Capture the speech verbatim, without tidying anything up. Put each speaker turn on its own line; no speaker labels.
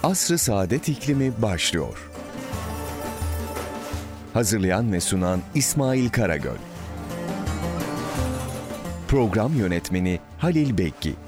Asr-ı Saadet İklimi başlıyor. Hazırlayan ve sunan İsmail Karagöl. Program yönetmeni Halil Bekki.